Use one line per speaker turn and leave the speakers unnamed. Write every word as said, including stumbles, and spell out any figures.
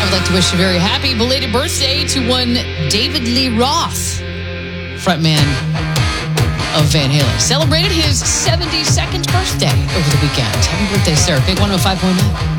I would like to wish a very happy belated birthday to one David Lee Roth, frontman of Van Halen. Celebrated his seventy-second birthday over the weekend. Happy birthday, sir. Big one oh five point nine.